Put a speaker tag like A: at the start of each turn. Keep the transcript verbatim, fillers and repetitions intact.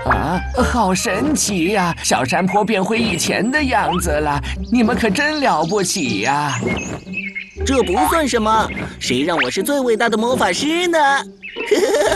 A: 啊，好神奇呀！小山坡变回以前的样子了，你们可真了不起呀！
B: 这不算什么，谁让我是最伟大的魔法师呢？